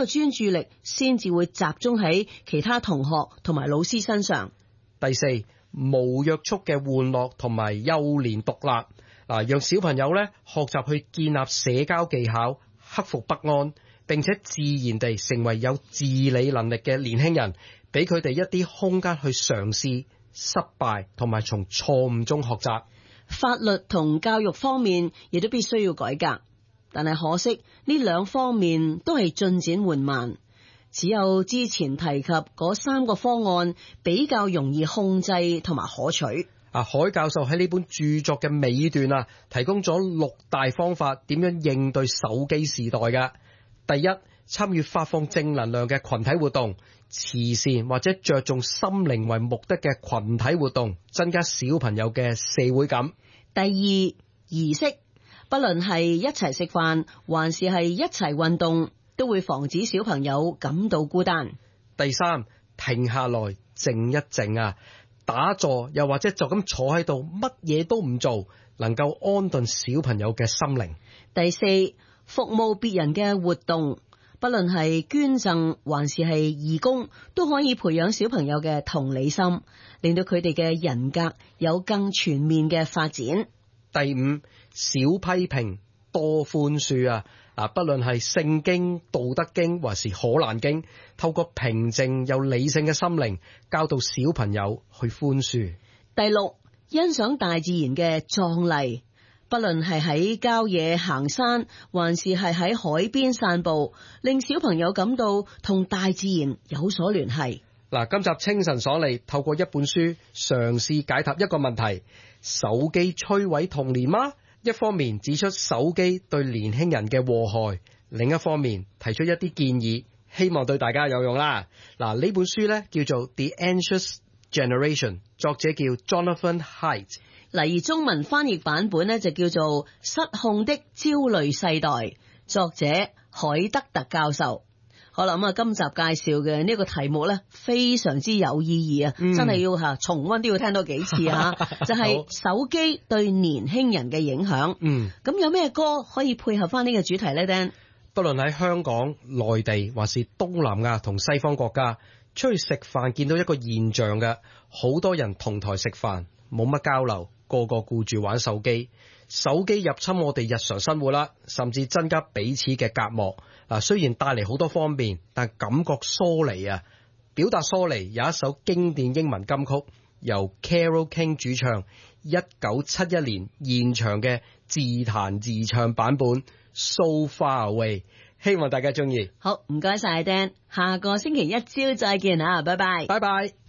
個專注力先至會集中喺其他同學同埋老師身上。 第四，無約束嘅玩樂同埋幼年獨立，讓小朋友咧學習去建立社交技巧，克服不安，並且自然地成為有自理能力嘅年輕人，俾佢哋一啲空間去嘗試失敗同埋從錯誤中學習。 法律同教育方面亦都必須要改革，但係可惜呢兩方面都係進展緩慢，只有之前提及嗰3個方案比較容易控制同埋可取。 海教授喺呢本著作嘅尾段提供咗6大方法點樣應對手機時代嘅。第一，參與發放正能量嘅群體活動，慈善或者着重心靈為目的嘅群體活動，增加小朋友嘅社會感。 第二，儀式，不論係一齊食飯還是係一齊運動，都會防止小朋友感到孤單。 第三，停下來靜一靜打坐又或者就咁坐喺度乜嘢都唔做，能夠安頓小朋友嘅心靈。 第四，服務別人嘅活動，不論係捐贈還是係義工，都可以培養小朋友嘅同理心，令到佢哋嘅人格有更全面嘅發展。 第五，少批評多寬恕不論係聖經、道德經還是可蘭經，透過平靜又理性嘅心靈，教導小朋友去寬恕。 第六，欣賞大自然嘅壯麗，不論係喺郊野行山，還是係喺海邊散步，令小朋友感到同大自然有所聯繫。 今集清晨所嚟，透過一本書嘗試解答一個問題：手機摧毀童年嗎？一方面指出手機對年輕人嘅禍害，另一方面提出一啲建議，希望對大家有用啦。呢本書咧叫做 The Anxious Generation， 作者叫 Jonathan Haidt。 而中文翻譯版本咧就叫做失控的焦慮世代，作者海德特教授。好啦，今集介紹嘅呢個題目咧非常之有意義真係要重溫都要聽多幾次就係手機對年輕人嘅影響。咁有咩歌可以配合翻呢個主題呢？ Dan？ 不論喺香港、內地還是東南亞同西方國家，出去食飯見到一個現象嘅，好多人同台食飯冇乜交流，個個顧住玩手機。手機入侵我哋日常生活啦，甚至增加彼此嘅隔膜。雖然帶嚟好多方便，但感覺疏離表達疏離有一首經典英文金曲，由 Carole King 主唱，1971年現場嘅自彈自唱版本 So Far Away， 希望大家中意。 好，唔該晒 Dan， 下個星期一朝再見拜拜。 拜拜。